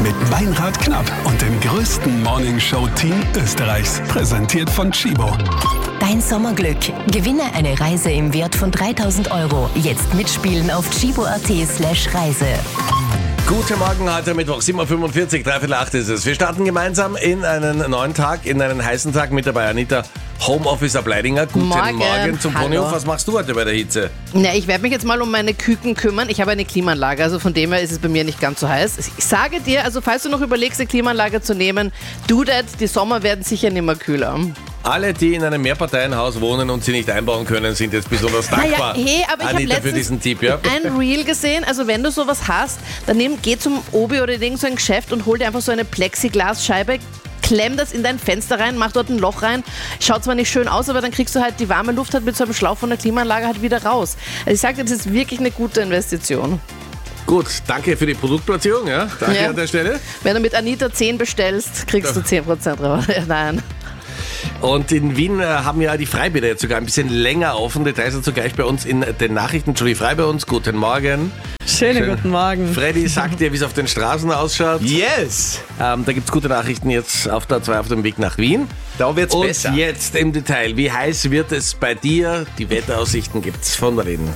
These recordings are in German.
mit Meinrad Knapp und dem größten Morningshow-Team Österreichs. Präsentiert von Chibo. Dein Sommerglück. Gewinne eine Reise im Wert von 3.000 €. Jetzt mitspielen auf chibo.at/Reise. Guten Morgen, heute Mittwoch, 7.45 Uhr, 7:45 ist es. Wir starten gemeinsam in einen neuen Tag, in einen heißen Tag mit dabei. Anita, Homeoffice ab Leidinger. Guten Morgen zum Ponyhof. Was machst du heute bei der Hitze? Ja, ich werde mich jetzt mal um meine Küken kümmern. Ich habe eine Klimaanlage, also von dem her ist es bei mir nicht ganz so heiß. Ich sage dir, also falls du noch überlegst, eine Klimaanlage zu nehmen, do that, die Sommer werden sicher nicht mehr kühler. Alle, die in einem Mehrparteienhaus wohnen und sie nicht einbauen können, sind jetzt besonders dankbar. Aber ich Anita, habe für diesen Tipp, ja? ein Reel gesehen, also wenn du sowas hast, dann geh zum Obi oder irgend so ein Geschäft und hol dir einfach so eine Plexiglasscheibe, klemm das in dein Fenster rein, mach dort ein Loch rein. Schaut zwar nicht schön aus, aber dann kriegst du halt die warme Luft halt mit so einem Schlauch von der Klimaanlage halt wieder raus. Also ich sag dir, das ist wirklich eine gute Investition. Gut, danke für die Produktplatzierung, ja? Danke an der Stelle. Wenn du mit Anita 10 bestellst, kriegst du 10% Rabatt. Nein. Und in Wien haben ja die Freibäder jetzt sogar ein bisschen länger offen. Details dazu gleich bei uns in den Nachrichten. Julie Frei bei uns, guten Morgen. Schönen guten Morgen. Freddy sagt dir, wie es auf den Straßen ausschaut. Yes! Da gibt es gute Nachrichten jetzt auf der A2 auf dem Weg nach Wien. Da wird's Und besser. jetzt im Detail, wie heiß wird es bei dir? Die Wetteraussichten gibt's von Marien.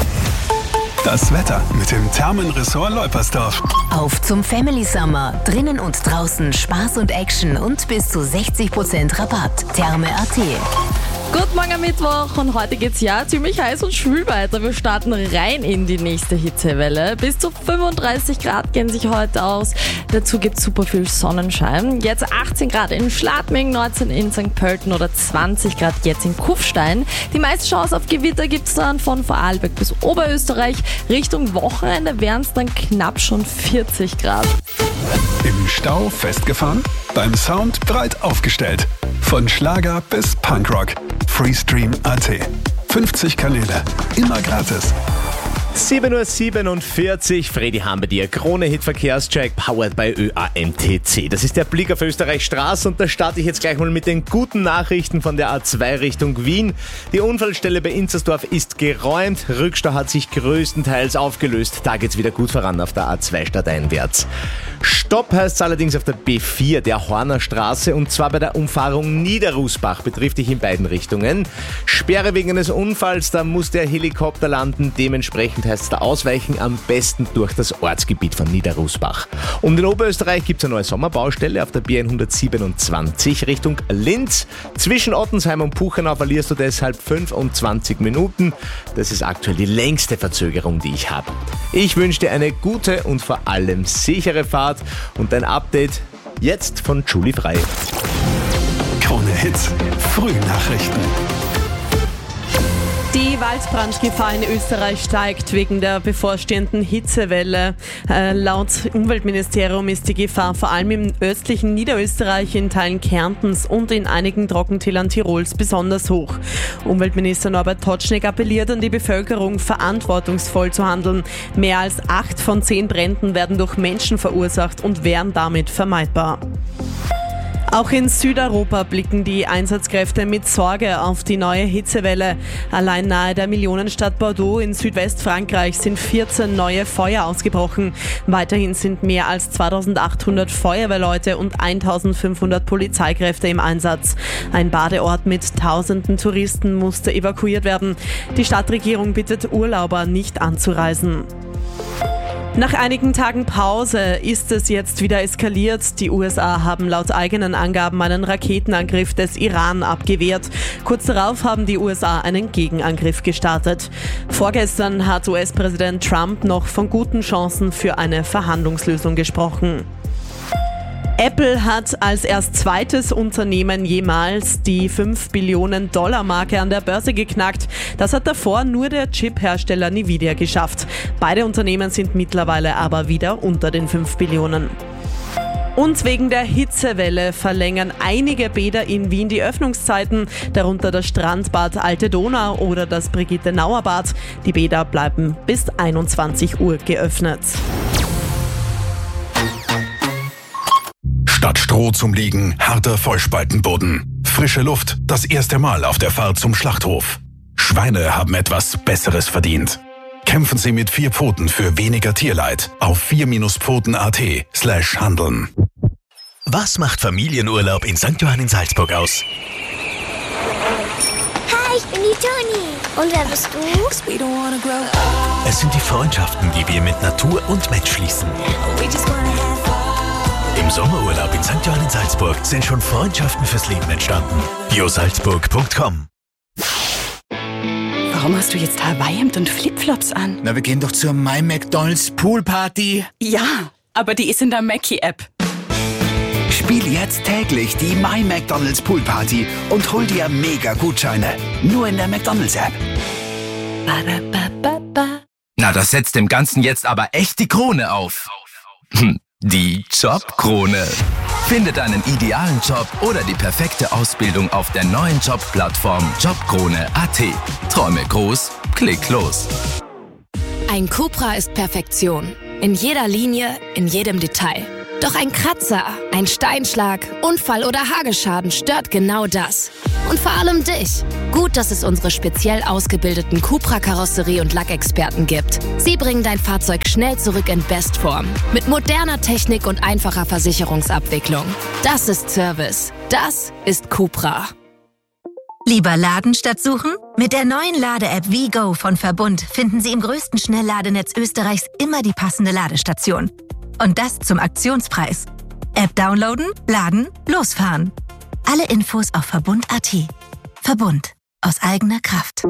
Das Wetter mit dem Thermenressort Leupersdorf. Auf zum Family Summer. Drinnen und draußen Spaß und Action und bis zu 60% Rabatt. Therme.at. Guten Morgen am Mittwoch und heute geht's ja ziemlich heiß und schwül weiter. Wir starten rein in die nächste Hitzewelle. Bis zu 35 Grad gehen sich heute aus. Dazu gibt's super viel Sonnenschein. Jetzt 18 Grad in Schladming, 19 in St. Pölten oder 20 Grad jetzt in Kufstein. Die meiste Chance auf Gewitter gibt's dann von Vorarlberg bis Oberösterreich. Richtung Wochenende wären's dann knapp schon 40 Grad. Im Stau festgefahren? Beim Sound breit aufgestellt. Von Schlager bis Punkrock. Freestream.at. 50 Kanäle. Immer gratis. 7:47 Uhr, Freddy haben bei dir. Krone-Hit-Verkehrscheck, powered by ÖAMTC. Das ist der Blick auf Österreichs Straße und da starte ich jetzt gleich mal mit den guten Nachrichten von der A2 Richtung Wien. Die Unfallstelle bei Inzersdorf ist geräumt, Rückstau hat sich größtenteils aufgelöst. Da geht's wieder gut voran auf der A2 stadteinwärts. Stopp heißt es allerdings auf der B4, der Horner Straße, und zwar bei der Umfahrung Niederrußbach, betrifft dich in beiden Richtungen. Sperre wegen eines Unfalls, da muss der Helikopter landen, dementsprechend heißt es da ausweichen, am besten durch das Ortsgebiet von Niederrußbach. Und in Oberösterreich gibt es eine neue Sommerbaustelle auf der B127 Richtung Linz. Zwischen Ottensheim und Puchenau verlierst du deshalb 25 Minuten. Das ist aktuell die längste Verzögerung, die ich habe. Ich wünsche dir eine gute und vor allem sichere Fahrt und ein Update jetzt von Julie Frei. Krone Hits. Frühnachrichten. Die Waldbrandgefahr in Österreich steigt wegen der bevorstehenden Hitzewelle. Laut Umweltministerium ist die Gefahr vor allem im östlichen Niederösterreich, in Teilen Kärntens und in einigen Trockentälern Tirols besonders hoch. Umweltminister Norbert Totschnig appelliert an die Bevölkerung, verantwortungsvoll zu handeln. Mehr als 8 von 10 Bränden werden durch Menschen verursacht und wären damit vermeidbar. Auch in Südeuropa blicken die Einsatzkräfte mit Sorge auf die neue Hitzewelle. Allein nahe der Millionenstadt Bordeaux in Südwestfrankreich sind 14 neue Feuer ausgebrochen. Weiterhin sind mehr als 2800 Feuerwehrleute und 1500 Polizeikräfte im Einsatz. Ein Badeort mit tausenden Touristen musste evakuiert werden. Die Stadtregierung bittet Urlauber, nicht anzureisen. Nach einigen Tagen Pause ist es jetzt wieder eskaliert. Die USA haben laut eigenen Angaben einen Raketenangriff des Iran abgewehrt. Kurz darauf haben die USA einen Gegenangriff gestartet. Vorgestern hat US-Präsident Trump noch von guten Chancen für eine Verhandlungslösung gesprochen. Apple hat als erst zweites Unternehmen jemals die 5 Billionen $ Marke an der Börse geknackt. Das hat davor nur der Chip-Hersteller Nvidia geschafft. Beide Unternehmen sind mittlerweile aber wieder unter den 5 Billionen. Und wegen der Hitzewelle verlängern einige Bäder in Wien die Öffnungszeiten, darunter das Strandbad Alte Donau oder das Brigitte-Nauer-Bad. Die Bäder bleiben bis 21 Uhr geöffnet. Statt Stroh zum Liegen, harter Vollspaltenboden. Frische Luft, das erste Mal auf der Fahrt zum Schlachthof. Schweine haben etwas Besseres verdient. Kämpfen Sie mit 4 Pfoten für weniger Tierleid. Auf 4-Pfoten.at/handeln. Was macht Familienurlaub in St. Johann in Salzburg aus? Hi, ich bin die Toni. Und wer bist du? Es sind die Freundschaften, die wir mit Natur und Mensch schließen. Im Sommerurlaub in St. Johann in Salzburg sind schon Freundschaften fürs Leben entstanden. biosalzburg.com. Warum hast du jetzt Hawaii-Hemd und Flipflops an? Na, wir gehen doch zur My McDonald's Poolparty. Ja, aber die ist in der Mackie-App. Spiel jetzt täglich die My McDonald's Poolparty und hol dir Mega-Gutscheine. Nur in der McDonald's-App. Na, das setzt dem Ganzen jetzt aber echt die Krone auf. Die Jobkrone. Finde deinen idealen Job oder die perfekte Ausbildung auf der neuen Jobplattform Jobkrone.at. Träume groß, klick los. Ein Cupra ist Perfektion. In jeder Linie, in jedem Detail. Doch ein Kratzer, ein Steinschlag, Unfall oder Hagelschaden stört genau das. Und vor allem dich. Gut, dass es unsere speziell ausgebildeten Cupra-Karosserie- und Lackexperten gibt. Sie bringen dein Fahrzeug schnell zurück in Bestform. Mit moderner Technik und einfacher Versicherungsabwicklung. Das ist Service. Das ist Cupra. Lieber laden statt suchen? Mit der neuen Lade-App WeGo von Verbund finden Sie im größten Schnellladenetz Österreichs immer die passende Ladestation. Und das zum Aktionspreis. App downloaden, laden, losfahren. Alle Infos auf Verbund.at. Verbund. Aus eigener Kraft.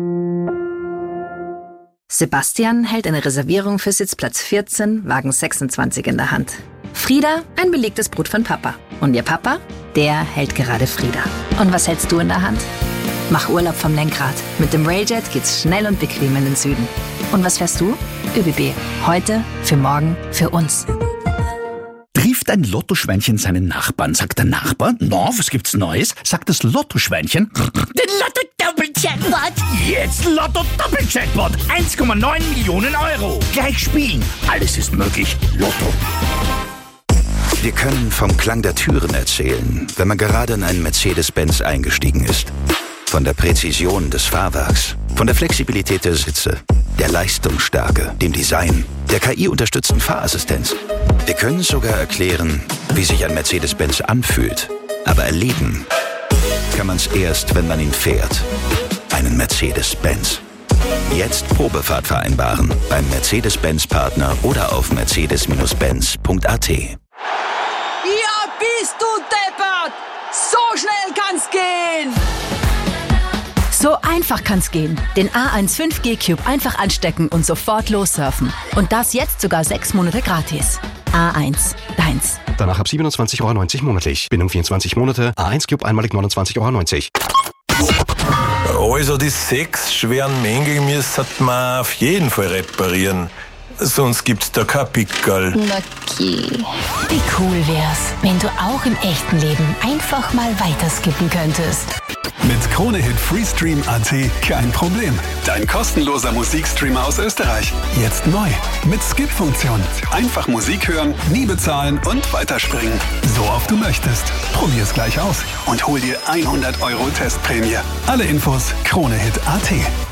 Sebastian hält eine Reservierung für Sitzplatz 14, Wagen 26 in der Hand. Frieda, ein belegtes Brot von Papa. Und ihr Papa, der hält gerade Frieda. Und was hältst du in der Hand? Mach Urlaub vom Lenkrad. Mit dem Railjet geht's schnell und bequem in den Süden. Und was fährst du? ÖBB. Heute, für morgen, für uns. Trifft ein Lottoschweinchen seinen Nachbarn, sagt der Nachbar, na, was gibt's Neues? Sagt das Lottoschweinchen, den Lotto-Doppel-Jackpot. Jetzt Lotto-Doppel-Jackpot, 1,9 Millionen Euro. Gleich spielen, alles ist möglich, Lotto. Wir können vom Klang der Türen erzählen, wenn man gerade in einen Mercedes-Benz eingestiegen ist. Von der Präzision des Fahrwerks, von der Flexibilität der Sitze, der Leistungsstärke, dem Design, der KI-unterstützten Fahrassistenz. Wir können sogar erklären, wie sich ein Mercedes-Benz anfühlt. Aber erleben kann man es erst, wenn man ihn fährt. Einen Mercedes-Benz. Jetzt Probefahrt vereinbaren beim Mercedes-Benz-Partner oder auf mercedes-benz.at. Ja, bist du deppert! So schnell kann's gehen! So einfach kann's gehen. Den A1 5G Cube einfach anstecken und sofort lossurfen. Und das jetzt sogar 6 Monate gratis. A1, deins. Danach ab 27,90 € monatlich. Binnen 24 Monate. A1 Cube einmalig 29,90 €. Also die 6 schweren Mängel müssen wir auf jeden Fall reparieren. Sonst gibt's da kein Pickerl. Okay. Wie cool wär's, wenn du auch im echten Leben einfach mal weiterskippen könntest. Mit Krone-Hit Freestream.at kein Problem. Dein kostenloser Musikstreamer aus Österreich. Jetzt neu. Mit Skip-Funktion. Einfach Musik hören, nie bezahlen und weiterspringen. So oft du möchtest. Probier's gleich aus und hol dir 100 € Testprämie. Alle Infos Krone-Hit.at.